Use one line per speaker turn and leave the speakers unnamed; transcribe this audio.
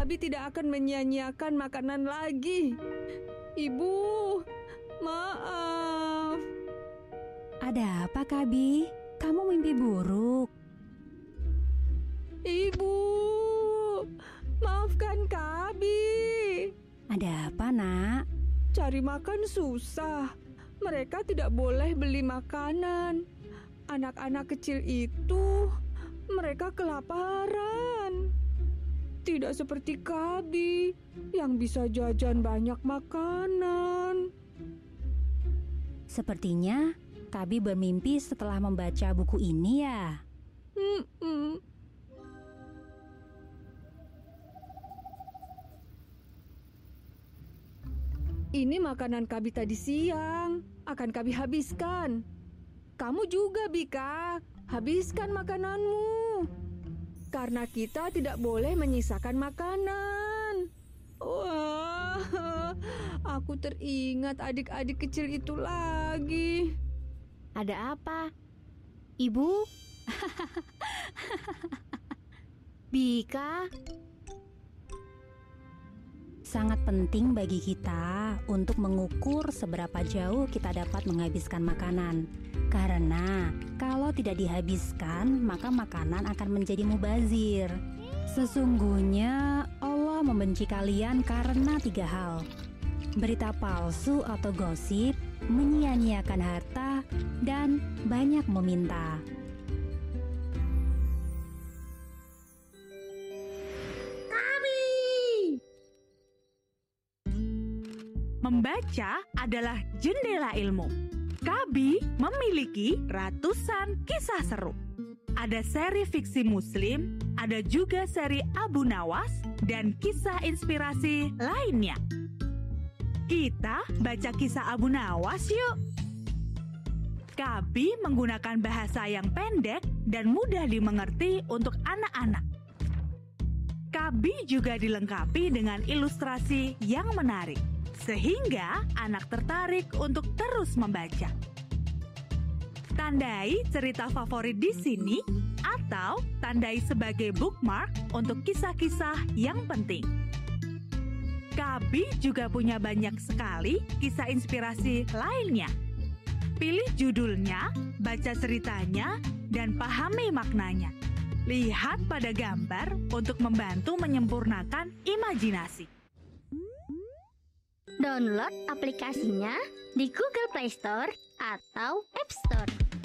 Kabi tidak akan menyia-nyiakan makanan lagi. Ibu, maaf.
Ada apa, Kabi? Kamu mimpi buruk?
Ibu, maafkan Kabi.
Ada apa, Nak?
Cari makan susah. Mereka tidak boleh beli makanan. Anak-anak kecil itu, mereka kelaparan. Tidak seperti Kabi yang bisa jajan banyak makanan.
Sepertinya Kabi bermimpi setelah membaca buku ini ya.
Ini makanan Kabi tadi siang. Akan Kabi habiskan. Kamu juga, Bika. Habiskan makananmu. Karena kita tidak boleh menyisakan makanan. Wah, aku teringat adik-adik kecil itu lagi.
Ada apa? Ibu? Bika?
Sangat penting bagi kita untuk mengukur seberapa jauh kita dapat menghabiskan makanan. Karena kalau tidak dihabiskan, maka makanan akan menjadi mubazir. Sesungguhnya Allah membenci kalian karena 3 hal: berita palsu atau gosip, menyia-nyiakan harta, dan banyak meminta.
Membaca adalah jendela ilmu. Kabi memiliki ratusan kisah seru. Ada seri fiksi Muslim, ada juga seri Abu Nawas, dan kisah inspirasi lainnya. Kita baca kisah Abu Nawas yuk. Kabi menggunakan bahasa yang pendek dan mudah dimengerti untuk anak-anak. Kabi juga dilengkapi dengan ilustrasi yang menarik, sehingga anak tertarik untuk terus membaca. Tandai cerita favorit di sini atau tandai sebagai bookmark untuk kisah-kisah yang penting. Kabi juga punya banyak sekali kisah inspirasi lainnya. Pilih judulnya, baca ceritanya, dan pahami maknanya. Lihat pada gambar untuk membantu menyempurnakan imajinasi.
Download aplikasinya di Google Play Store atau App Store.